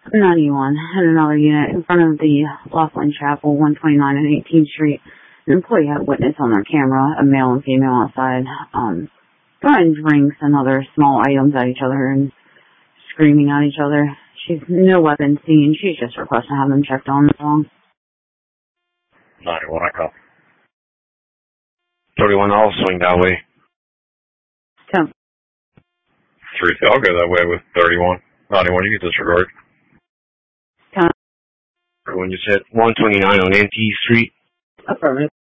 91 at another unit in front of the Laughlin Chapel, 129 and 18th Street. An employee had witnessed on their camera a male and female outside throwing drinks and other small items at each other and screaming at each other. She's no weapon seen. She's just requested to have them checked on as well. 91, I call. 31, I'll swing that way. 10. 3, I'll go that way with 31. 91, you can disregard. 10. When you said 129 on NT Street. Affirmative.